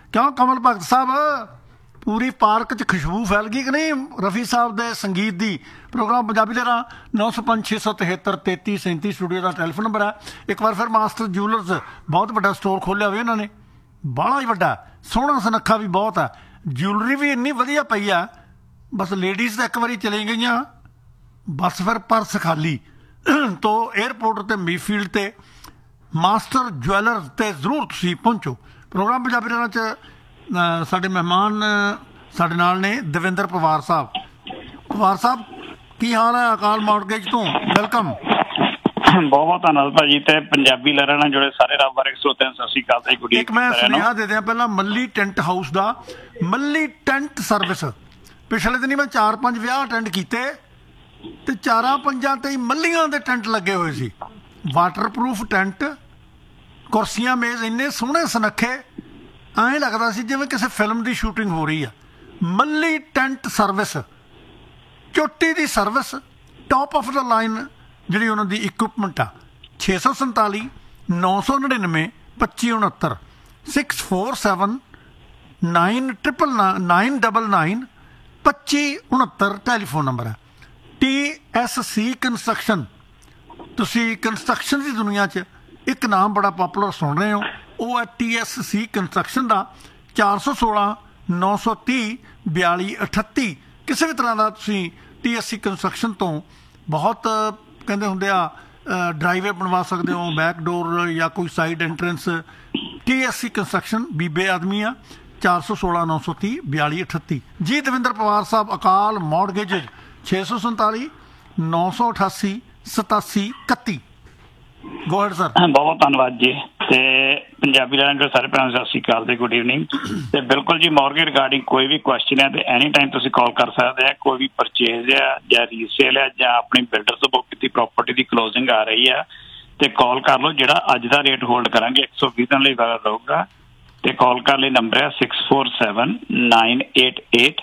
क्यों कमल भगत साहब पूरी पार्क च खुशबू फैल गई कि नहीं रफी साहब के संगीत की। प्रोग्राम पंजाबी लहरां 905-673-3337 स्टूडियो का टैलीफोन नंबर है। एक बार फिर मास्टर ज्यूलर्स बहुत बड़ा स्टोर खोलिया हुआ इन्होंने, बड़ा ही वड्डा, सोहना सुनक्खा भी बहुत है, ज्यूलरी भी इन्नी वधिया पई है। बस लेडीज़ तो एक बारी चली गई, बस फिर पर्स खाली। तो एयरपोर्ट ते मीफील्ड ते मास्टर ज्वैलर ते जरूर तुसीं पहुँचो। प्रोग्राम पंजाबी लहरां च साडे मेहमान साडे नाल ने दविंदर पवार साहब। पवार साहब की हाल है अकाल मॉर्गेज तो? वेलकम। बहुत बहुत धन्यवाद भाजी ते पंजाबी लहरां नाल जुड़े सारे रब बारे श्रोतिਆਂ सत श्री अकाल। एक मैं सुनेहा दे दियां पहला मल्ली टेंट हाउस दा, मल्ली टेंट सर्विस। पिछले दिन मैं 4-5 विआह अटेंड कीते ते 4-5 ते मल्लियां दे टेंट लगे हुए सी, वाटरप्रूफ टेंट, कुर्सियां मेज इन्ने सोहणे सुनक्खे, ਐਂ ਲੱਗਦਾ ਸੀ ਜਿਵੇਂ ਕਿਸੇ ਫਿਲਮ ਦੀ ਸ਼ੂਟਿੰਗ ਹੋ ਰਹੀ ਆ। ਮੱਲੀ ਟੈਂਟ ਸਰਵਿਸ, ਚੋਟੀ ਦੀ service, top of the line ਜਿਹੜੀ ਉਹਨਾਂ ਦੀ ਇਕੁਇਪਮੈਂਟ ਆ। 647 999 2569 647 999 2569 ਟੈਲੀਫੋਨ ਨੰਬਰ ਹੈ। TSC ਕੰਸਟਰਕਸ਼ਨ, ਤੁਸੀਂ ਕੰਸਟਰਕਸ਼ਨ ਦੀ ਦੁਨੀਆ 'ਚ ਇੱਕ ਨਾਮ ਬੜਾ ਪਾਪੂਲਰ ਸੁਣ ਰਹੇ ਹੋ, ਉਹ ਹੈ TSC ਕੰਸਟਰਕਸ਼ਨ ਦਾ। 416 930 4238 ਕਿਸੇ ਵੀ ਤਰ੍ਹਾਂ ਦਾ ਤੁਸੀਂ TSC ਕੰਸਟਰਕਸ਼ਨ ਤੋਂ ਬਹੁਤ ਕਹਿੰਦੇ ਹੁੰਦੇ ਆ ਡਰਾਈਵੇ ਬਣਵਾ ਸਕਦੇ ਹੋ, ਬੈਕ ਡੋਰ ਜਾਂ ਕੋਈ ਸਾਈਡ ਐਂਟਰੈਂਸ। TSC ਕੰਸਟਰਕਸ਼ਨ ਬੀਬੇ ਆਦਮੀ ਆ। 416 930 4238 ਜੀ। ਦਵਿੰਦਰ ਪਵਾਰ ਸਾਹਿਬ ਅਕਾਲ ਮੌਰਗੇਜ 647 988 8731। Go ahead sir. ਬਹੁਤ ਬਹੁਤ ਧੰਨਵਾਦ ਜੀ। ਤੇ ਪੰਜਾਬੀ ਲਹਿਰਾਂ ਦੇ ਸਾਰੇ ਭਰਾਵਾਂ ਨੂੰ ਸਤਿ ਸ਼੍ਰੀ ਅਕਾਲ ਤੇ ਗੁੱਡ ਈਵਨਿੰਗ। ਤੇ ਬਿਲਕੁਲ ਜੀ ਮੌਰਗੇਜ ਰਿਗਾਰਡਿੰਗ ਕੋਈ ਵੀ ਕੁਐਸਚਨ ਹੈ ਤੇ ਐਨੀ ਟਾਈਮ ਤੁਸੀਂ ਕਾਲ ਕਰ ਸਕਦੇ ਆ। ਕੋਈ ਵੀ ਪਰਚੇਜ਼ ਆ ਜਾਂ ਰੀਸੇਲ ਆ ਜਾਂ ਆਪਣੀ ਬਿਲਡਰ ਤੋਂ ਬੁੱਕ ਕੀਤੀ ਪ੍ਰਾਪਰਟੀ ਦੀ ਕਲੋਜ਼ਿੰਗ ਆ ਰਹੀ ਆ ਤੇ ਕਾਲ ਕਰ ਲਓ। ਜਿਹੜਾ ਅੱਜ ਦਾ ਰੇਟ ਹੋਲਡ ਕਰਾਂਗੇ 120 ਦਿਨ ਲਈ ਵਾਲਾ ਰਹੂਗਾ। ਤੇ ਕਾਲ ਕਰਨ ਲਈ ਨੰਬਰ ਹੈ 647 988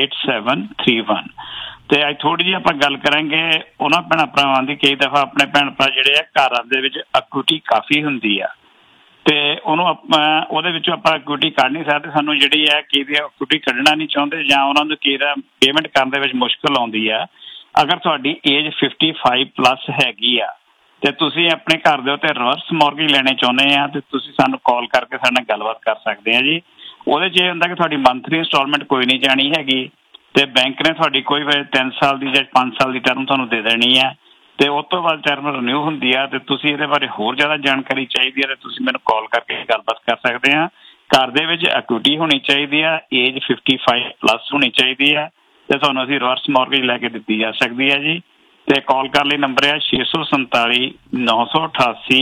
8731। ਤੇ ਅੱਜ ਥੋੜੀ ਜਿਹੀ ਆਪਾਂ ਗੱਲ ਕਰਾਂਗੇ ਉਹਨਾਂ ਭੈਣਾਂ ਭਰਾਵਾਂ ਦੀ। ਕਈ ਦਫਾ ਆਪਣੇ ਭੈਣ ਭਰਾ ਜਿਹੜੇ ਆ ਘਰਾਂ ਦੇ ਵਿੱਚ ਇਕੁਇਟੀ ਕਾਫੀ ਹੁੰਦੀ ਆ ਤੇ ਉਹਨੂੰ ਉਹਦੇ ਵਿੱਚੋਂ ਆਪਾਂ ਇਕੁਇਟੀ ਕੱਢ ਨਹੀਂ ਸਕਦੇ। ਸਾਨੂੰ ਜਿਹੜੀ ਹੈ ਕਿ ਇਕੁਇਟੀ ਕੱਢਣਾ ਨਹੀਂ ਚਾਹੁੰਦੇ ਜਾਂ ਉਹਨਾਂ ਨੂੰ ਕੀ ਪੇਮੈਂਟ ਕਰਨ ਦੇ ਵਿੱਚ ਮੁਸ਼ਕਿਲ ਆਉਂਦੀ ਆ। ਅਗਰ ਤੁਹਾਡੀ ਏਜ 55+ ਹੈਗੀ ਆ ਤੇ ਤੁਸੀਂ ਆਪਣੇ ਘਰ ਦੇ ਉੱਤੇ ਰਿਵਰਸ ਮੌਰਗੇਜ ਲੈਣੇ ਚਾਹੁੰਦੇ ਆ ਤੇ ਤੁਸੀਂ ਸਾਨੂੰ ਕਾਲ ਕਰਕੇ ਸਾਡੇ ਨਾਲ ਗੱਲਬਾਤ ਕਰ ਸਕਦੇ ਆ ਜੀ। ਉਹਦੇ 'ਚ ਇਹ ਹੁੰਦਾ ਕਿ ਤੁਹਾਡੀ ਮੰਥਲੀ ਇੰਸਟਾਲਮੈਂਟ ਕੋਈ ਨਹੀਂ ਜਾਣੀ ਹੈਗੀ ਤੇ ਬੈਂਕ ਨੇ ਤੁਹਾਡੀ ਕੋਈ 3 ਸਾਲ ਦੀ ਜਾਂ 5 ਸਾਲ ਦੀ ਟਰਮ ਤੁਹਾਨੂੰ ਦੇ ਦੇਣੀ ਹੈ ਤੇ ਉਸ ਤੋਂ ਬਾਅਦ ਟਰਮ ਰਿਨਿਊ ਹੁੰਦੀ ਆ। ਤੇ ਤੁਸੀਂ ਇਹਦੇ ਬਾਰੇ ਹੋਰ ਜ਼ਿਆਦਾ ਜਾਣਕਾਰੀ ਚਾਹੀਦੀ ਹੈ ਤੇ ਤੁਸੀਂ ਮੈਨੂੰ ਕਾਲ ਕਰਕੇ ਗੱਲਬਾਤ ਕਰ ਸਕਦੇ ਆ। ਘਰ ਦੇ ਵਿੱਚ ਇਕੁਇਟੀ ਹੋਣੀ ਚਾਹੀਦੀ ਆ, ਏਜ 55+ ਹੋਣੀ ਚਾਹੀਦੀ ਆ ਤੇ ਤੁਹਾਨੂੰ ਅਸੀਂ ਰਿਵਰਸ ਮੌਰਗੇਜ ਲੈ ਕੇ ਦਿੱਤੀ ਜਾ ਸਕਦੀ ਹੈ ਜੀ। ਤੇ ਕਾਲ ਕਰਨ ਲਈ ਨੰਬਰ ਹੈ 647 988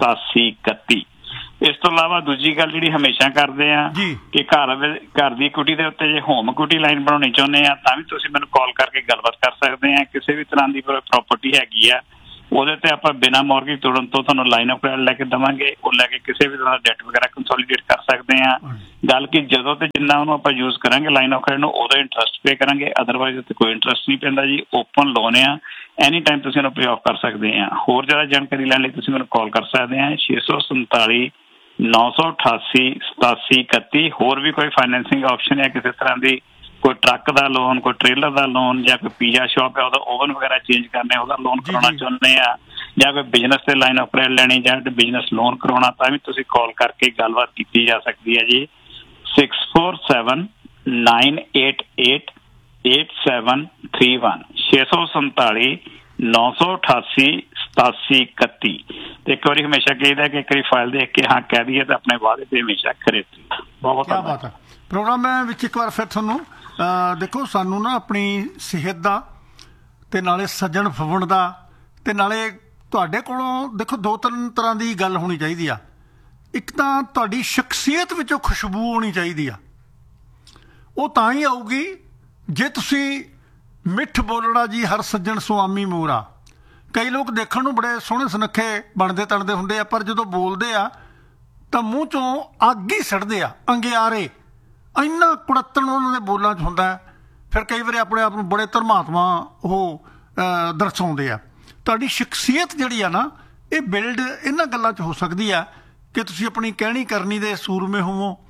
8731। ਇਸ ਤੋਂ ਇਲਾਵਾ ਦੂਜੀ ਗੱਲ ਜਿਹੜੀ ਹਮੇਸ਼ਾ ਕਰਦੇ ਆ ਕਿ ਘਰ ਦੀ ਇਕੁਇਟੀ ਦੇ ਉੱਤੇ ਜੇ ਹੋਮ ਇਕੁਇਟੀ ਲਾਈਨ ਬਣਾਉਣੀ ਚਾਹੁੰਦੇ ਆ ਤਾਂ ਵੀ ਤੁਸੀਂ ਮੈਨੂੰ ਕਾਲ ਕਰਕੇ ਗੱਲਬਾਤ ਕਰ ਸਕਦੇ ਆ। ਕਿਸੇ ਵੀ ਤਰ੍ਹਾਂ ਦੀ ਪ੍ਰੋਪਰਟੀ ਹੈਗੀ ਆ ਉਹਦੇ ਤੇ ਆਪਾਂ ਬਿਨਾਂ ਮੌਰਗੇਜ ਤੋੜਨ ਤੋਂ ਤੁਹਾਨੂੰ ਲਾਈਨ ਆਫ ਕ੍ਰੈਡਿਟ ਲੈ ਕੇ ਦੇਵਾਂਗੇ। ਉਹ ਲੈ ਕੇ ਕਿਸੇ ਵੀ ਤਰ੍ਹਾਂ ਦਾ ਡੈਟ ਵਗੈਰਾ ਕੰਸੋਲੀਡੇਟ ਕਰ ਸਕਦੇ ਆ। ਗੱਲ ਕਿ ਜਦੋਂ ਤੇ ਜਿੰਨਾ ਉਹਨੂੰ ਆਪਾਂ ਯੂਜ਼ ਕਰਾਂਗੇ ਲਾਈਨ ਆਫ ਕ੍ਰੈਡਿਟ ਨੂੰ ਉਦੋਂ ਇੰਟਰਸਟ ਪੇ ਕਰਾਂਗੇ, ਅਦਰਵਾਈਜ਼ ਉੱਤੇ ਕੋਈ ਇੰਟਰਸਟ ਨਹੀਂ ਪੈਂਦਾ ਜੀ। ਓਪਨ ਲੋਨ ਆ, ਐਨੀ ਟਾਈਮ ਤੁਸੀਂ ਉਹਨੂੰ ਪੇ ਆਫ ਕਰ ਸਕਦੇ ਆ। ਹੋਰ ਜ਼ਿਆਦਾ ਜਾਣਕਾਰੀ ਲੈਣ ਲਈ ਤੁਸੀਂ ਮੈਨੂੰ ਕਾਲ ਕਰ ਸਕਦੇ ਆ 647 988 8731। ਹੋਰ ਵੀ ਕੋਈ ਫਾਈਨੈਂਸਿੰਗ ਆਪਸ਼ਨ ਹੈ ਕਿਸੇ ਤਰ੍ਹਾਂ ਦੀ, ਕੋਈ ਟਰੱਕ ਦਾ ਲੋਨ, ਕੋਈ ਟ੍ਰੇਲਰ ਦਾ ਲੋਨ ਜਾਂ ਕੋਈ ਪੀਜ਼ਾ ਸ਼ਾਪ ਹੈ ਉਹਦਾ ਓਵਨ ਵਗੈਰਾ ਚੇਂਜ ਕਰਨਾ ਉਹਦਾ ਲੋਨ ਕਰਾਉਣਾ ਚਾਹੁੰਦੇ ਆ ਜਾਂ ਕੋਈ ਬਿਜ਼ਨਸ ਤੇ ਲਾਈਨ ਆਫ ਕ੍ਰੈਡਿਟ ਲੈਣੀ ਜਾਂ ਬਿਜ਼ਨਸ ਲੋਨ ਕਰਾਉਣਾ ਤਾਂ ਵੀ ਤੁਸੀਂ ਕਾਲ ਕਰਕੇ ਗੱਲਬਾਤ ਕੀਤੀ ਜਾ ਸਕਦੀ ਹੈ ਜੀ। 647 988 8731 647 988 8731। ਤੇ ਇੱਕ ਵਾਰੀ ਹਮੇਸ਼ਾ ਕਹੀਦਾ ਕਿ ਇੱਕ ਵਾਰੀ ਫਾਈਲ ਦੇਖ ਕੇ ਹਾਂ ਕਹਿ ਦਈਏ ਤਾਂ ਆਪਣੇ ਵਾਅਦੇ ਤੇ ਹਮੇਸ਼ਾ ਕਰੇ। ਬਹੁਤ ਬਾਤ ਹੈ। ਪ੍ਰੋਗਰਾਮ ਵਿੱਚ ਇੱਕ ਵਾਰ ਫਿਰ ਤੁਹਾਨੂੰ ਦੇਖੋ ਸਾਨੂੰ ਨਾ ਆਪਣੀ ਸਿਹਤ ਦਾ ਤੇ ਨਾਲੇ ਸੱਜਣ ਫਵਣ ਦਾ ਤੇ ਨਾਲੇ ਤੁਹਾਡੇ ਕੋਲੋਂ ਦੇਖੋ 2-3 ਤਰ੍ਹਾਂ ਦੀ ਗੱਲ ਹੋਣੀ ਚਾਹੀਦੀ ਆ। ਇੱਕ ਤਾਂ ਤੁਹਾਡੀ ਸ਼ਖਸੀਅਤ ਵਿੱਚੋਂ ਖੁਸ਼ਬੂ ਹੋਣੀ ਚਾਹੀਦੀ ਆ। ਉਹ ਤਾਂ ਹੀ ਆਊਗੀ ਜੇ ਤੁਸੀਂ ਮਿੱਠ ਬੋਲਣਾ ਜੀ ਹਰ ਸੱਜਣ ਸੁਆਮੀ ਮੂਰਾ। ਕਈ ਲੋਕ ਦੇਖਣ ਨੂੰ ਬੜੇ ਸੋਹਣੇ ਸੁਨੱਖੇ ਬਣਦੇ ਤਣਦੇ ਹੁੰਦੇ ਆ ਪਰ ਜਦੋਂ ਬੋਲਦੇ ਆ ਤਾਂ ਮੂੰਹ 'ਚੋਂ ਅੱਗ ਹੀ ਸੜਦੇ ਆ, ਅੰਗਿਆਰੇ। ਇੰਨਾ ਕੁੜੱਤਣ ਉਹਨਾਂ ਦੇ ਬੋਲਾਂ 'ਚ ਹੁੰਦਾ। ਫਿਰ ਕਈ ਵਾਰੀ ਆਪਣੇ ਆਪ ਨੂੰ ਬੜੇ ਧਰਮਾਤਮਾ ਉਹ ਦਰਸਾਉਂਦੇ ਆ। ਤੁਹਾਡੀ ਸ਼ਖਸੀਅਤ ਜਿਹੜੀ ਆ ਨਾ ਇਹ ਬਿਲਡ ਇਹਨਾਂ ਗੱਲਾਂ 'ਚ ਹੋ ਸਕਦੀ ਆ ਕਿ ਤੁਸੀਂ ਆਪਣੀ ਕਹਿਣੀ ਕਰਨੀ ਦੇ ਸੂਰਮੇ ਹੋਵੋ,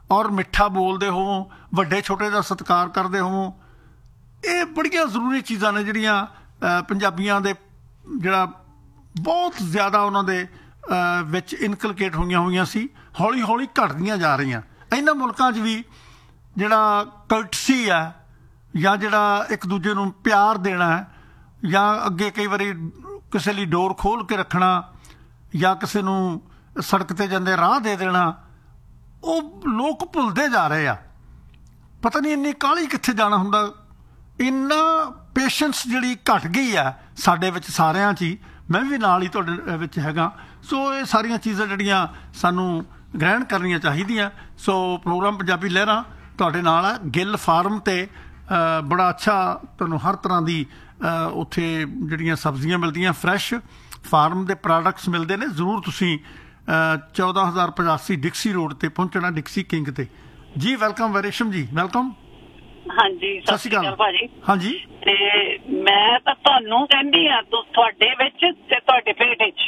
ਔਰ ਮਿੱਠਾ ਬੋਲਦੇ ਹੋਵੋ, ਵੱਡੇ ਛੋਟੇ ਦਾ ਸਤਿਕਾਰ ਕਰਦੇ ਹੋਵੋ। ਇਹ ਬੜੀਆਂ ਜ਼ਰੂਰੀ ਚੀਜ਼ਾਂ ਨੇ ਜਿਹੜੀਆਂ ਪੰਜਾਬੀਆਂ ਦੇ ਜਿਹੜਾ ਬਹੁਤ ਜ਼ਿਆਦਾ ਉਹਨਾਂ ਦੇ ਵਿੱਚ ਇਨਕਲਕੇਟ ਹੋਈਆਂ ਸੀ, ਹੌਲੀ ਹੌਲੀ ਘਟਦੀਆਂ ਜਾ ਰਹੀਆਂ। ਇਹਨਾਂ ਮੁਲਕਾਂ 'ਚ ਵੀ ਜਿਹੜਾ ਕਰਟਸੀ ਹੈ ਜਾਂ ਜਿਹੜਾ ਇੱਕ ਦੂਜੇ ਨੂੰ ਪਿਆਰ ਦੇਣਾ ਹੈ, ਜਾਂ ਅੱਗੇ ਕਈ ਵਾਰੀ ਕਿਸੇ ਲਈ ਡੋਰ ਖੋਲ੍ਹ ਕੇ ਰੱਖਣਾ, ਜਾਂ ਕਿਸੇ ਨੂੰ ਸੜਕ 'ਤੇ ਜਾਂਦੇ ਰਾਹ ਦੇ ਦੇਣਾ, ਉਹ ਲੋਕ ਭੁੱਲਦੇ ਜਾ ਰਹੇ ਆ। ਪਤਾ ਨਹੀਂ ਇੰਨੀ ਕਾਹਲੀ ਕਿੱਥੇ ਜਾਣਾ ਹੁੰਦਾ। ਇੰਨਾ ਪੇਸ਼ੈਂਸ ਜਿਹੜੀ ਘਟ ਗਈ ਆ ਸਾਡੇ ਵਿੱਚ ਸਾਰਿਆਂ 'ਚ ਹੀ। ਮੈਂ ਵੀ ਨਾਲ ਹੀ ਤੁਹਾਡੇ ਵਿੱਚ ਹੈਗਾ। ਸੋ ਇਹ ਸਾਰੀਆਂ ਚੀਜ਼ਾਂ ਜਿਹੜੀਆਂ ਸਾਨੂੰ ਗ੍ਰਹਿਣ ਕਰਨੀਆਂ ਚਾਹੀਦੀਆਂ। ਸੋ ਪ੍ਰੋਗਰਾਮ ਪੰਜਾਬੀ ਲਹਿਰਾਂ ਤੁਹਾਡੇ ਨਾਲ ਹੈ। ਗਿੱਲ ਫਾਰਮ 'ਤੇ ਬੜਾ ਅੱਛਾ ਤੁਹਾਨੂੰ ਹਰ ਤਰ੍ਹਾਂ ਦੀ ਉੱਥੇ ਜਿਹੜੀਆਂ ਸਬਜ਼ੀਆਂ ਮਿਲਦੀਆਂ, ਫਰੈਸ਼ ਫਾਰਮ ਦੇ ਪ੍ਰੋਡਕਟਸ ਮਿਲਦੇ ਨੇ। ਜ਼ਰੂਰ ਤੁਸੀਂ 14,085 ਡਿਕਸੀ ਰੋਡ 'ਤੇ ਪਹੁੰਚਣਾ, ਡਿਕਸੀ ਕਿੰਗ 'ਤੇ। ਜੀ ਵੈਲਕਮ ਰੇਸ਼ਮ ਜੀ, ਵੈਲਕਮ। ਹਾਂਜੀ, ਸਤਿ ਸ਼੍ਰੀ ਅਕਾਲ ਭਾਜੀ। ਹਾਂਜੀ, ਤੇ ਮੈਂ ਤਾਂ ਤੁਹਾਨੂੰ ਕਹਿੰਦੀ ਆ, ਤੁਹਾਡੇ ਵਿੱਚ ਤੇ ਤੁਹਾਡੇ ਪੇਟ ਵਿੱਚ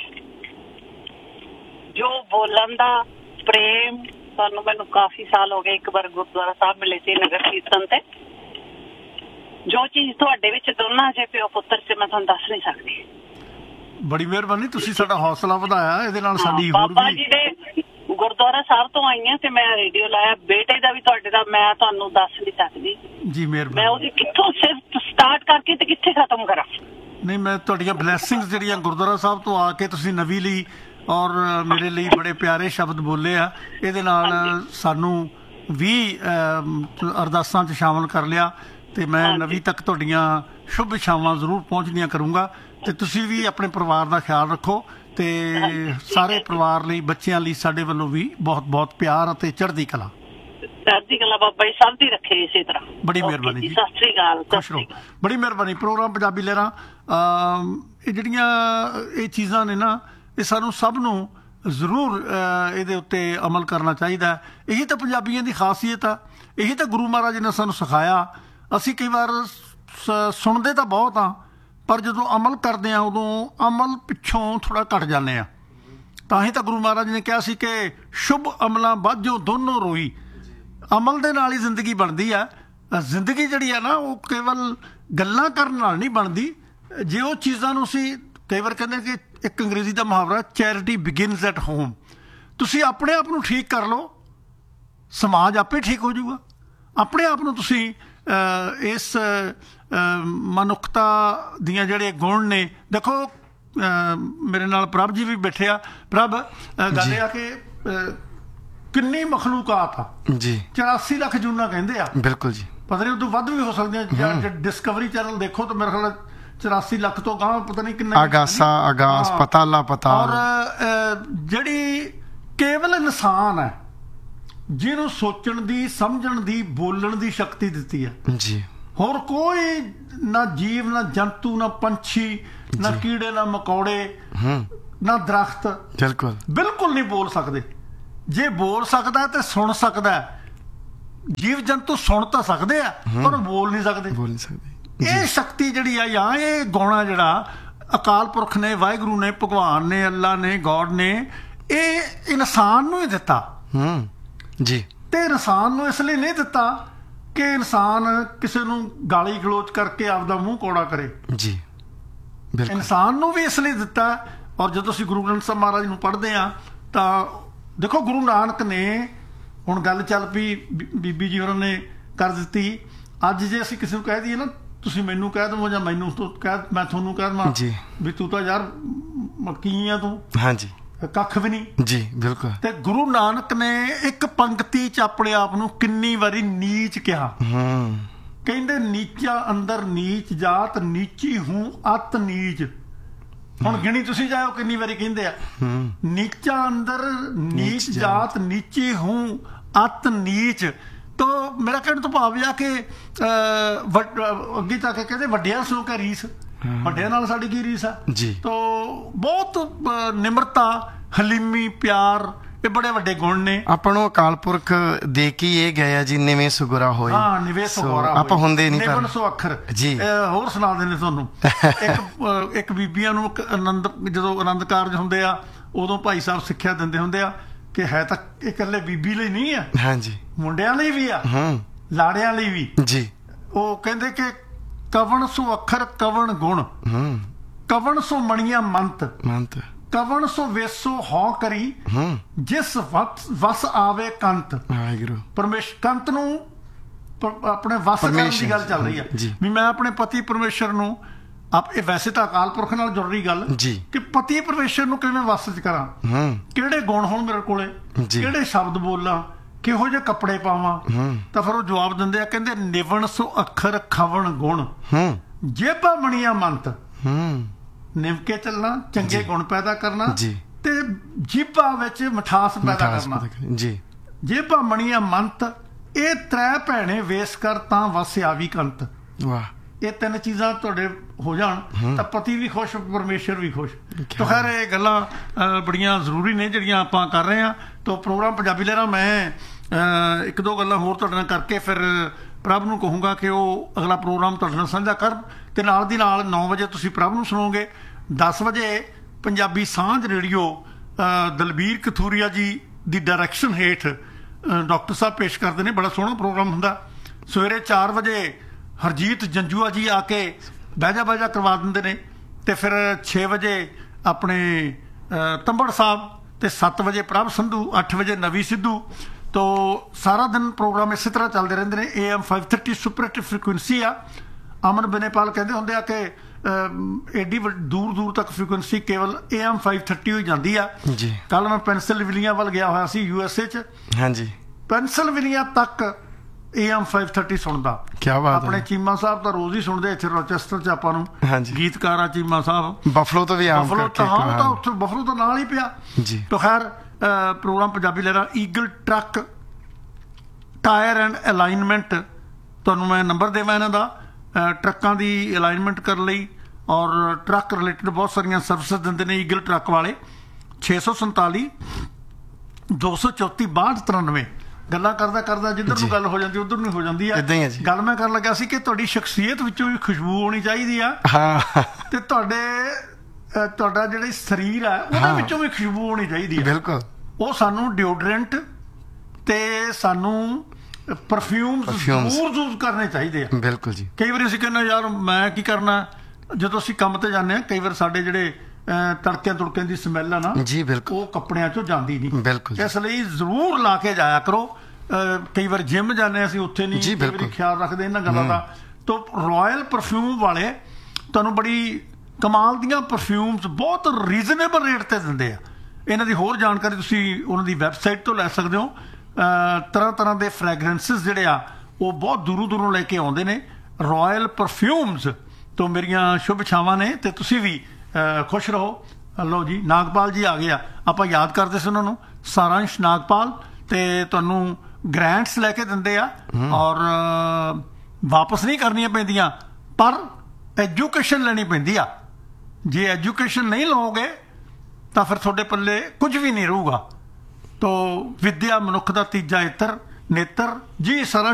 ਜੋ ਬੋਲਣ ਦਾ ਪ੍ਰੇਮ, ਤੁਹਾਨੂੰ ਮੈਨੂੰ ਕਾਫੀ ਸਾਲ ਹੋ ਗਏ। ਇੱਕ ਵਾਰ ਗੁਰਦੁਆਰਾ ਸਾਹਿਬ ਮਿਲੇ ਸੀ ਨਗਰ ਕੀਰਤਨ ਤੇ। ਜੋ ਚੀਜ਼ ਤੁਹਾਡੇ ਵਿੱਚ ਦੋਨਾਂ ਜੇ ਪਿਓ ਪੁੱਤਰ ਚ, ਮੈਂ ਤੁਹਾਨੂੰ ਦੱਸ ਨਹੀਂ ਸਕਦੀ। ਬੜੀ ਮਿਹਰਬਾਨੀ, ਤੁਸੀਂ ਸਾਡਾ ਹੌਸਲਾ ਵਧਾਇਆ। ਇਹਦੇ ਨਾਲ ਸਾਡੀ ਹੋਰ ਬਾਬਾ ਜੀ ਦੇ ਗੁਰਦੁਆਰਾ ਸਾਹਿਬ ਤੋਂ ਆਈਆਂ ਤੇ ਮੈਂ ਰੇਡੀਓ ਲਾਇਆ। ਬੇਟੇ ਦਾ ਵੀ ਤੁਹਾਡੇ ਦਾ ਮੈਂ ਤੁਹਾਨੂੰ ਦੱਸ ਨਹੀਂ ਸਕਦੀ ਜੀ। ਮਿਹਰਬਾਨੀ। ਮੈਂ ਉਹਦੀ ਕਿੱਥੋਂ ਸਿਰਫ ਸਟਾਰਟ ਕਰਕੇ ਤੇ ਕਿੱਥੇ ਖਤਮ ਕਰਾਂ। ਨਹੀਂ, ਮੈਂ ਤੁਹਾਡੀਆਂ ਬਲੈਸਿੰਗਸ ਜਿਹੜੀਆਂ ਗੁਰਦੁਆਰਾ ਸਾਹਿਬ ਤੋਂ ਆ ਕੇ ਤੁਸੀਂ ਨਵੀਂ ਲਈ ਔਰ ਮੇਰੇ ਲਈ ਬੜੇ ਪਿਆਰੇ ਸ਼ਬਦ ਬੋਲੇ ਆ, ਇਹਦੇ ਨਾਲ ਸਾਨੂੰ ਵੀ ਅਰਦਾਸਾਂ 'ਚ ਸ਼ਾਮਲ ਕਰ ਲਿਆ। ਤੇ ਮੈਂ ਨਵੀਂ ਤੱਕ ਤੁਹਾਡੀਆਂ ਸ਼ੁਭ ਇਛਾਵਾਂ ਜ਼ਰੂਰ ਪਹੁੰਚਦੀਆਂ ਕਰੂੰਗਾ। ਤੇ ਤੁਸੀਂ ਵੀ ਆਪਣੇ ਪਰਿਵਾਰ ਦਾ ਖਿਆਲ ਰੱਖੋ। ਤੇ ਸਾਰੇ ਪਰਿਵਾਰ ਲਈ, ਬੱਚਿਆਂ ਲਈ ਸਾਡੇ ਵੱਲੋਂ ਵੀ ਬਹੁਤ ਬਹੁਤ ਪਿਆਰ ਅਤੇ ਚੜ੍ਹਦੀ ਕਲਾ। ਚੜ੍ਹਦੀ ਕਲਾ ਬਾਬਾ ਜੀ ਸਭ ਦੀ ਰੱਖੇ ਇਸੇ ਤਰ੍ਹਾਂ। ਬੜੀ ਮਿਹਰਬਾਨੀ ਜੀ, ਸਤਿ ਸ੍ਰੀ ਅਕਾਲ। ਖੁਸ਼ ਰਹੋ, ਬੜੀ ਮਿਹਰਬਾਨੀ। ਪ੍ਰੋਗਰਾਮ ਪੰਜਾਬੀ ਲਹਿਰਾਂ, ਇਹ ਜਿਹੜੀਆਂ ਇਹ ਚੀਜ਼ਾਂ ਨੇ ਨਾ, ਇਹ ਸਾਨੂੰ ਸਭ ਨੂੰ ਜ਼ਰੂਰ ਇਹਦੇ ਉੱਤੇ ਅਮਲ ਕਰਨਾ ਚਾਹੀਦਾ। ਇਹੀ ਤਾਂ ਪੰਜਾਬੀਆਂ ਦੀ ਖਾਸੀਅਤ ਆ, ਇਹੀ ਤਾਂ ਗੁਰੂ ਮਹਾਰਾਜ ਨੇ ਸਾਨੂੰ ਸਿਖਾਇਆ। ਅਸੀਂ ਕਈ ਵਾਰ ਸੁਣਦੇ ਤਾਂ ਬਹੁਤ ਆ, ਪਰ ਜਦੋਂ ਅਮਲ ਕਰਦੇ ਹਾਂ ਉਦੋਂ ਅਮਲ ਪਿੱਛੋਂ ਥੋੜ੍ਹਾ ਘਟ ਜਾਂਦੇ ਆ। ਤਾਂ ਹੀ ਤਾਂ ਗੁਰੂ ਮਹਾਰਾਜ ਨੇ ਕਿਹਾ ਸੀ ਕਿ ਸ਼ੁਭ ਅਮਲਾਂ ਬਾਝੋਂ ਦੋਨੋਂ ਰੋਈ। ਅਮਲ ਦੇ ਨਾਲ ਹੀ ਜ਼ਿੰਦਗੀ ਬਣਦੀ ਆ। ਜ਼ਿੰਦਗੀ ਜਿਹੜੀ ਆ ਨਾ, ਉਹ ਕੇਵਲ ਗੱਲਾਂ ਕਰਨ ਨਾਲ ਨਹੀਂ ਬਣਦੀ। ਜੇ ਉਹ ਚੀਜ਼ਾਂ ਨੂੰ ਅਸੀਂ ਕਈ ਵਾਰ ਕਹਿੰਦੇ ਕਿ ਇੱਕ ਅੰਗਰੇਜ਼ੀ ਦਾ ਮੁਹਾਵਰਾ, ਚੈਰਿਟੀ ਬਿਗਿਨਸ ਐਟ ਹੋਮ। ਤੁਸੀਂ ਆਪਣੇ ਆਪ ਨੂੰ ਠੀਕ ਕਰ ਲਓ, ਸਮਾਜ ਆਪੇ ਠੀਕ ਹੋ ਜਾਊਗਾ। ਆਪਣੇ ਆਪ ਨੂੰ ਤੁਸੀਂ ਇਸ ਮਨੁੱਖਤਾ ਦੀਆਂ ਜਿਹੜੇ ਗੁਣ ਨੇ, ਦੇਖੋ ਮੇਰੇ ਨਾਲ ਪ੍ਰਭ ਜੀ ਵੀ ਬੈਠੇ ਆ। ਪ੍ਰਭ, ਗੱਲ ਇਹ ਆ ਕਿ ਕਿੰਨੀ ਮਖਲੂਕਾਤ ਆ ਜੀ। 84 ਲੱਖ ਜੂਨਾਂ ਕਹਿੰਦੇ ਆ। ਬਿਲਕੁਲ ਜੀ, ਪਤਾ ਨਹੀਂ ਉਦੋਂ ਵੱਧ ਵੀ ਹੋ ਸਕਦੀਆਂ। ਜੇ ਡਿਸਕਵਰੀ ਚੈਨਲ ਦੇਖੋ ਤਾਂ ਮੇਰੇ ਖਿਆਲ 84 ਲੱਖ ਤੋਂ ਗਾਂ ਪਤਾ ਨਹੀਂ ਕਿੰਨਾ ਆਗਾਸ ਪਤਾਲਾ ਪਤਾ। ਔਰ ਜਿਹੜੀ ਕੇਵਲ ਇਨਸਾਨ ਹੈ, ਜਿਹਨੂੰ ਸੋਚਣ ਦੀ, ਸਮਝਣ ਦੀ, ਬੋਲਣ ਦੀ ਸ਼ਕਤੀ ਦਿੱਤੀ ਹੈ ਜੀ। ਹੋਰ ਕੋਈ ਨਾ ਜੀਵ, ਨਾ ਜੰਤੂ, ਨਾ ਪੰਛੀ, ਨਾ ਕੀੜੇ, ਨਾ ਮਕੌੜੇ, ਨਾ ਦਰਖਤ ਬਿਲਕੁਲ ਨਹੀਂ ਬੋਲ ਸਕਦੇ। ਜੇ ਬੋਲ ਸਕਦਾ ਤੇ ਸੁਣ ਸਕਦਾ। ਜੀਵ ਜੰਤੂ ਸੁਣ ਤਾਂ ਸਕਦੇ ਆ, ਪਰ ਬੋਲ ਨਹੀਂ ਸਕਦੇ। ਇਹ ਸ਼ਕਤੀ ਜਿਹੜੀ ਆ, ਜਾਂ ਇਹ ਗਾਉਣਾ ਜਿਹੜਾ ਅਕਾਲ ਪੁਰਖ ਨੇ, ਵਾਹਿਗੁਰੂ ਨੇ, ਭਗਵਾਨ ਨੇ, ਅੱਲਾ ਨੇ, ਗੋਡ ਨੇ, ਇਹ ਇਨਸਾਨ ਨੂੰ ਹੀ ਦਿੱਤਾ ਜੀ। ਤੇ ਇਨਸਾਨ ਨੂੰ ਇਸ ਲਈ ਨਹੀਂ ਦਿੱਤਾ ਕਿ ਇਨਸਾਨ ਕਿਸੇ ਨੂੰ ਗਾਲੀ ਗਲੋਚ ਕਰਕੇ ਆਪਦਾ ਮੂੰਹ ਕੌੜਾ ਕਰੇ ਜੀ। ਇਨਸਾਨ ਨੂੰ ਵੀ ਇਸ ਲਈ ਦਿੱਤਾ। ਔਰ ਜਦੋਂ ਅਸੀਂ ਗੁਰੂ ਗ੍ਰੰਥ ਸਾਹਿਬ ਮਹਾਰਾਜ ਨੂੰ ਪੜ੍ਹਦੇ ਹਾਂ ਤਾਂ ਦੇਖੋ, ਗੁਰੂ ਨਾਨਕ ਨੇ, ਹੁਣ ਗੱਲ ਚੱਲ ਪਈ, ਬੀਬੀ ਜੀ ਹੋਰਾਂ ਨੇ ਕਰ ਦਿੱਤੀ। ਅੱਜ ਜੇ ਅਸੀਂ ਕਿਸੇ ਨੂੰ ਕਹਿ ਦਈਏ ਨਾ, ਤੁਸੀਂ ਮੈਨੂੰ ਕਹਿ ਦਵੋ ਜਾਂ ਮੈਨੂੰ ਮੈਂ ਤੁਹਾਨੂੰ ਕਹਿ ਦੇਵਾਂ ਵੀ ਤੂੰ ਤਾਂ ਯਾਰ ਕੀ ਆ ਤੂੰ, ਹਾਂਜੀ ਕੱਖ ਵੀ ਨਹੀਂ ਜੀ। ਬਿਲਕੁਲ। ਤੇ ਗੁਰੂ ਨਾਨਕ ਨੇ ਇੱਕ ਪੰਕਤੀ 'ਚ ਆਪਣੇ ਆਪ ਨੂੰ ਕਿੰਨੀ ਵਾਰੀ ਨੀਚ ਕਿਹਾ। ਕਹਿੰਦੇ, ਨੀਚਾ ਅੰਦਰ ਨੀਚ ਜਾਤ, ਨੀਚੀ ਹੂੰ ਅਤ ਨੀਚ। ਹੁਣ ਗਿਣੀ ਤੁਸੀਂ ਜਾਓ ਕਿੰਨੀ ਵਾਰੀ ਕਹਿੰਦੇ ਆ, ਨੀਚਾ ਅੰਦਰ ਨੀਚ ਜਾਤ, ਨੀਚੀ ਹੂੰ ਅਤ ਨੀਚ। ਤੋ ਮੇਰਾ ਕਹਿਣ ਤੋਂ ਭਾਵ ਆ ਕਿ ਅੱਗੇ ਜਾ ਕੇ ਕਹਿੰਦੇ, ਵੱਡਿਆਂ ਸੋ ਕਾ ਰੀਸ, ਵੱਡਿਆਂ ਨਾਲ ਸਾਡੀ ਕੀ ਰੀਸ ਆ ਜੀ। ਤੋ ਬਹੁਤ ਨਿਮਰਤਾ, ਹਲੀਮੀ, ਪਿਆਰ, ਇਹ ਬੜੇ ਵੱਡੇ ਗੁਣ ਨੇ। ਆਪਾਂ ਨੂੰ ਅਕਾਲ ਪੁਰਖ ਦੇ ਕੇ ਇਹ ਗਿਆ ਜੀ, ਨਿਵੇਂ ਸੁਗਰਾ ਹੋਏ। ਹਾਂ, ਨਿਵੇਂ ਸੁਗਰਾ ਆਪਾਂ ਹੁੰਦੇ ਨਹੀਂ, ਨਿਵਨ ਸੋ ਅੱਖਰ ਜੀ। ਹੋਰ ਸੁਣਾ ਦਿੰਦੇ ਤੁਹਾਨੂੰ। ਇੱਕ ਬੀਬੀਆਂ ਨੂੰ ਜਦੋਂ ਆਨੰਦ ਕਾਰਜ ਹੁੰਦੇ ਆ, ਉਦੋਂ ਭਾਈ ਸਾਹਿਬ ਸਿੱਖਿਆ ਦਿੰਦੇ ਹੁੰਦੇ ਆ ਕਿ ਹੈ ਤਾਂ ਇਹ ਇਕੱਲੇ ਬੀਬੀ ਲਈ ਨਹੀਂ ਆ, ਹਾਂਜੀ ਮੁੰਡਿਆਂ ਲਈ ਵੀ ਆ, ਲਾੜਿਆਂ ਲਈ ਵੀ। ਜੀ। ਉਹ ਕਹਿੰਦੇ ਕਿ ਕਵਣ ਸੋ ਅੱਖਰ ਕਵਣ ਗੁਣ, ਕਵਣ ਸੋ ਮਣੀਆਂ ਮੰਤ, ਕਵਣ ਸੋ ਵੇਸੋ ਹਉ ਕਰੀ, ਜਿਸ ਵਸ ਆਵੇ ਕੰਤ। ਵਾਹਿਗੁਰੂ। ਕੰਤ ਨੂੰ ਆਪਣੇ ਵਸ ਕਰਨ ਦੀ ਗੱਲ ਚੱਲ ਰਹੀ ਆ ਵੀ ਮੈਂ ਆਪਣੇ ਪਤੀ ਪਰਮੇਸ਼ਰ ਨੂੰ ਇਹ ਵੈਸੇ ਤਾਂ ਅਕਾਲ ਪੁਰਖ ਨਾਲ ਜੁੜ ਰਹੀ ਗੱਲ ਕਿ ਪਤੀ ਪਰਮੇਸ਼ਰ ਨੂੰ ਕਿਵੇਂ ਵਸ ਚ ਕਰਾਂ, ਕਿਹੜੇ ਗੁਣ ਹੋਣ ਮੇਰੇ ਕੋਲੇ, ਕਿਹੜੇ ਸ਼ਬਦ ਬੋਲਾਂ, ਕਿਹੋ ਜਿਹੇ ਕੱਪੜੇ ਪਾਵਾਂ। ਤਾਂ ਫਿਰ ਉਹ ਜਵਾਬ ਦਿੰਦੇ ਆ, ਕਹਿੰਦੇ ਨਿਵਣ ਸੋ ਅੱਖਰ ਖਵਣ ਗੁਣ, ਜੇਬਾਂ ਬਣੀਆਂ ਮੰਤ। ਨਿਵ ਕੇ ਚੱਲਣਾ, ਚੰਗੇ ਗੁਣ ਪੈਦਾ ਕਰਨਾ ਤੇ ਜੀਭਾਂ ਵਿੱਚ ਮਿਠਾਸ ਪੈਦਾ ਕਰਨਾ। ਜੇਬਾਂ ਬਣੀਆਂ ਮੰਤ, ਇਹ ਤ੍ਰੈ ਭੈਣੇ ਵੇਸ ਕਰ ਤਾਂ ਵਸ ਆਵੀ ਕੰਤ। ਵਾਹ। ਇਹ ਤਿੰਨ ਚੀਜ਼ਾਂ ਤੁਹਾਡੇ ਹੋ ਜਾਣ ਤਾਂ ਪਤੀ ਵੀ ਖੁਸ਼, ਪਰਮੇਸ਼ਰ ਵੀ ਖੁਸ਼। ਤਾਂ ਖੈਰ ਇਹ ਗੱਲਾਂ ਬੜੀਆਂ ਜ਼ਰੂਰੀ ਨੇ ਜਿਹੜੀਆਂ ਆਪਾਂ ਕਰ ਰਹੇ ਹਾਂ। ਤਾਂ ਪ੍ਰੋਗਰਾਮ ਪੰਜਾਬੀ ਲਹਿਰਾਂ ਮੈਂ ਇੱਕ ਦੋ ਗੱਲਾਂ ਹੋਰ ਤੁਹਾਡੇ ਨਾਲ ਕਰਕੇ ਫਿਰ ਪ੍ਰਭ ਨੂੰ ਕਹੂੰਗਾ ਕਿ ਉਹ ਅਗਲਾ ਪ੍ਰੋਗਰਾਮ ਤੁਹਾਡੇ ਨਾਲ ਸਾਂਝਾ ਕਰ, ਤੇ ਨਾਲ ਦੀ ਨਾਲ 9 ਵਜੇ ਤੁਸੀਂ ਪ੍ਰਭ ਨੂੰ ਸੁਣੋਗੇ। 10 ਵਜੇ ਪੰਜਾਬੀ ਸਾਂਝ ਰੇਡੀਓ ਦਲਬੀਰ ਕਥੂਰੀਆ ਜੀ ਦੀ ਡਾਇਰੈਕਸ਼ਨ ਹੇਠ ਡਾਕਟਰ ਸਾਹਿਬ ਪੇਸ਼ ਕਰਦੇ ਨੇ, ਬੜਾ ਸੋਹਣਾ ਪ੍ਰੋਗਰਾਮ ਹੁੰਦਾ। ਸਵੇਰੇ 4 ਵਜੇ ਹਰਜੀਤ ਜੰਜੂਆ ਜੀ ਆ ਕੇ ਬਹਿਜਾ ਕਰਵਾ ਦਿੰਦੇ ਨੇ, ਤੇ ਫਿਰ 6 ਵਜੇ ਆਪਣੇ ਤੰਬੜ ਸਾਹਿਬ, ਤੇ 7 ਵਜੇ ਪ੍ਰਭ ਸੰਧੂ, 8 ਵਜੇ ਨਵੀ ਸਿੱਧੂ। ਤੋ ਸਾਰਾ ਦਿਨ ਪ੍ਰੋਗਰਾਮ ਇਸੇ ਤਰ੍ਹਾਂ ਚੱਲਦੇ ਰਹਿੰਦੇ ਨੇ। AM 530 ਸੁਪਰ ਹਿੱਟ ਫ੍ਰੀਕੁਐਂਸੀ ਆ। ਅਮਨ ਬਨੇਪਾਲ ਕਹਿੰਦੇ ਹੁੰਦੇ ਆ ਕਿ ਐਡੀ ਦੂਰ ਤੱਕ ਫ੍ਰੀਕੁਐਂਸੀ ਕੇਵਲ AM 530 ਹੀ ਜਾਂਦੀ ਆ। ਕੱਲ ਮੈਂ ਪੈਨਸਿਲਵੇਨੀਆ ਵੱਲ ਗਿਆ ਹੋਇਆ ਸੀ, USA 'ਚ। ਹਾਂਜੀ। ਪੈਨਸਿਲਵੇਨੀਆ ਤੱਕ AM 530 ਸੁਣਦਾ। ਕੀ ਬਾਤ ਹੈ। ਆਪਣੇ ਚੀਮਾ ਸਾਹਿਬ ਤਾਂ ਰੋਜ਼ ਹੀ ਸੁਣਦੇ ਇੱਥੇ ਰੋਚੈਸਟਰ 'ਚ ਆਪਾਂ ਨੂੰ, ਗੀਤਕਾਰ ਆ ਚੀਮਾ ਸਾਹਿਬ। ਬਫਲੋ ਤੋਂ ਵੀ ਆਮ ਬਫਲੋ ਤਾਂ ਉੱਥੇ ਬਫਲੋ ਤਾਂ ਨਾਲ ਹੀ ਪਿਆ ਜੀ। ਤਾਂ ਖੈਰ ਪ੍ਰੋਗਰਾਮ ਪੰਜਾਬੀ ਲਹਿਰਾਂ eagle truck tyre and alignment, ਤੁਹਾਨੂੰ ਮੈਂ ਨੰਬਰ ਦੇਵਾਂ ਇਹਨਾਂ ਦਾ, ਟਰੱਕਾਂ ਦੀ ਅਲਾਈਨਮੈਂਟ ਕਰਨ ਲਈ ਔਰ ਟਰੱਕ ਰਿਲੇਟਡ ਬਹੁਤ ਸਾਰੀਆਂ ਸਰਵਿਸਿਜ਼ ਦਿੰਦੇ ਨੇ ਈਗਲ ਟਰੱਕ ਵਾਲੇ। 647 234 6293। ਗੱਲਾਂ ਕਰਦਾ ਜਿੱਧਰ ਨੂੰ ਗੱਲ ਹੋ ਜਾਂਦੀ ਉਧਰ ਨੂੰ ਹੋ ਜਾਂਦੀ ਆ। ਗੱਲ ਮੈਂ ਕਰਨ ਲੱਗਾ ਸੀ ਕਿ ਤੁਹਾਡੀ ਸ਼ਖਸੀਅਤ ਵਿੱਚੋਂ ਵੀ ਖੁਸ਼ਬੂ ਹੋਣੀ ਚਾਹੀਦੀ ਆ, ਤੇ ਤੁਹਾਡਾ ਜਿਹੜਾ ਸਰੀਰ ਆ ਉਹਦੇ ਵਿੱਚੋਂ ਵੀ ਖੁਸ਼ਬੂ ਹੋਣੀ ਚਾਹੀਦੀ ਆ। ਬਿਲਕੁਲ। ਉਹ ਸਾਨੂੰ ਡਿਓਡਰੈਂਟ ਤੇ ਸਾਨੂੰ ਪਰਫਿਊਮ ਜ਼ਰੂਰ ਯੂਜ਼ ਕਰਨੇ ਚਾਹੀਦੇ ਆ। ਬਿਲਕੁਲ ਜੀ। ਕਈ ਵਾਰੀ ਅਸੀਂ ਕਹਿੰਦੇ ਯਾਰ ਮੈਂ ਕੀ ਕਰਨਾ, ਜਦੋਂ ਅਸੀਂ ਕੰਮ ਤੇ ਜਾਂਦੇ ਹਾਂ ਕਈ ਵਾਰ ਸਾਡੇ ਜਿਹੜੇ ਤੜਕਿਆਂ ਦੀ ਸਮੈਲ ਆ ਨਾ ਜੀ, ਬਿਲਕੁਲ, ਉਹ ਕੱਪੜਿਆਂ ਚੋਂ ਜਾਂਦੀ ਨਹੀਂ। ਬਿਲਕੁਲ। ਇਸ ਲਈ ਜ਼ਰੂਰ ਲਾ ਕੇ ਜਾਇਆ ਕਰੋ। ਕਈ ਵਾਰ ਜਿਮ ਜਾਂਦੇ ਅਸੀਂ, ਉੱਥੇ ਨਹੀਂ ਕਈ ਵਾਰੀ ਖਿਆਲ ਰੱਖਦੇ ਇਹਨਾਂ ਗੱਲਾਂ ਦਾ। ਤਾਂ ਰਾਇਲ ਪਰਫਿਊਮ ਵਾਲੇ ਤੁਹਾਨੂੰ ਬੜੀ ਕਮਾਲ ਦੀਆਂ ਪਰਫਿਊਮਸ ਬਹੁਤ ਰੀਜ਼ਨੇਬਲ ਰੇਟ ਤੇ ਦਿੰਦੇ ਆ। ਇਹਨਾਂ ਦੀ ਹੋਰ ਜਾਣਕਾਰੀ ਤੁਸੀਂ ਉਹਨਾਂ ਦੀ ਵੈਬਸਾਈਟ ਤੋਂ ਲੈ ਸਕਦੇ ਹੋ। ਤਰ੍ਹਾਂ ਦੇ ਫ੍ਰੈਗਰੈਂਸਿਸ ਜਿਹੜੇ ਆ ਉਹ ਬਹੁਤ ਦੂਰੋਂ ਲੈ ਕੇ ਆਉਂਦੇ ਨੇ। ਰਾਇਲ ਪਰਫਿਊਮਸ ਤੋਂ ਮੇਰੀਆਂ ਸ਼ੁਭ ਇਛਾਵਾਂ ਨੇ, ਤੇ ਤੁਸੀਂ ਵੀ ਖੁਸ਼ ਰਹੋ। ਲਓ ਜੀ, ਨਾਗਪਾਲ ਜੀ ਆ ਗਏ ਆ, ਆਪਾਂ ਯਾਦ ਕਰਦੇ ਸੀ ਉਹਨਾਂ ਨੂੰ, ਸਾਰਾਂਸ਼ ਨਾਗਪਾਲ, ਤੇ ਤੁਹਾਨੂੰ ਗ੍ਰੈਂਟਸ ਲੈ ਕੇ ਦਿੰਦੇ ਆ ਔਰ ਵਾਪਸ ਨਹੀਂ ਕਰਨੀਆਂ ਪੈਂਦੀਆਂ, ਪਰ ਐਜੂਕੇਸ਼ਨ ਲੈਣੀ ਪੈਂਦੀ ਆ। ਜੇ ਐਜੂਕੇਸ਼ਨ ਨਹੀਂ ਲਓਗੇ ਤਾਂ ਫਿਰ ਤੁਹਾਡੇ ਪੱਲੇ ਕੁਝ ਵੀ ਨਹੀਂ ਰਹੂਗਾ। ਤੋ ਵਿਦਿਆ ਮਨੁੱਖ ਦਾ ਤੀਜਾ ਨੇਤਰ ਜੀ। ਸਾਰਾ